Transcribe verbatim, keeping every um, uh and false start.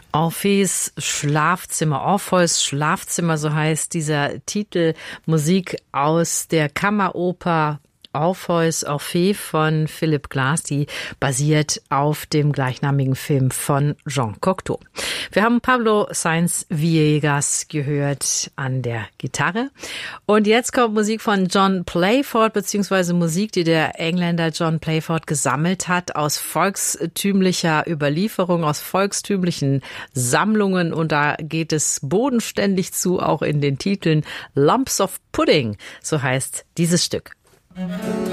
Orpheus Schlafzimmer, Orpheus Schlafzimmer, so heißt dieser Titel, Musik aus der Kammeroper Orpheus, Orphée von Philip Glass, die basiert auf dem gleichnamigen Film von Jean Cocteau. Wir haben Pablo Sáenz Villegas gehört an der Gitarre. Und jetzt kommt Musik von John Playford, beziehungsweise Musik, die der Engländer John Playford gesammelt hat aus volkstümlicher Überlieferung, aus volkstümlichen Sammlungen. Und da geht es bodenständig zu, auch in den Titeln. Lumps of Pudding, so heißt dieses Stück.